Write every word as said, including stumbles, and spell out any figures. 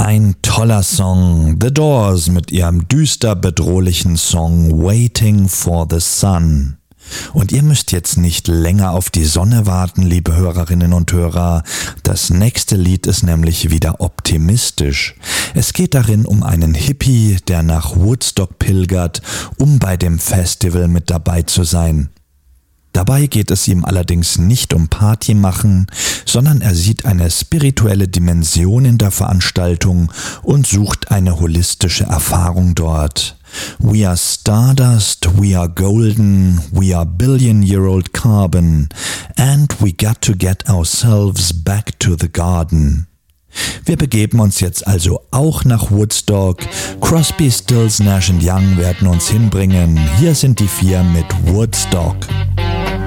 Ein toller Song, The Doors mit ihrem düster bedrohlichen Song Waiting for the Sun. Und ihr müsst jetzt nicht länger auf die Sonne warten, liebe Hörerinnen und Hörer. Das nächste Lied ist nämlich wieder optimistisch. Es geht darin um einen Hippie, der nach Woodstock pilgert, um bei dem Festival mit dabei zu sein. Dabei geht es ihm allerdings nicht um Party machen, sondern er sieht eine spirituelle Dimension in der Veranstaltung und sucht eine holistische Erfahrung dort. We are stardust, we are golden, we are billion-year-old carbon, and we got to get ourselves back to the garden. Wir begeben uns jetzt also auch nach Woodstock. Crosby, Stills, Nash and Young werden uns hinbringen. Hier sind die vier mit Woodstock.